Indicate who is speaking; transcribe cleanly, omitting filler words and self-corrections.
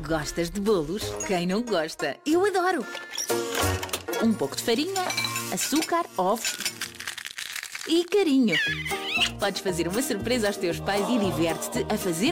Speaker 1: Gostas de bolos? Quem não gosta? Eu adoro! Um pouco de farinha, açúcar, ovos e carinho. Podes fazer uma surpresa aos teus pais e diverte-te a fazer